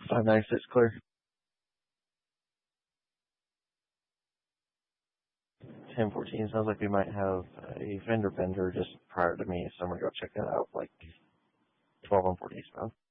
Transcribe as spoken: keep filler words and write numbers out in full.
five ninety-six clear. ten fourteen sounds like we might have a fender bender just prior to me, so I'm going to go check that out, like twelve on forty eastbound.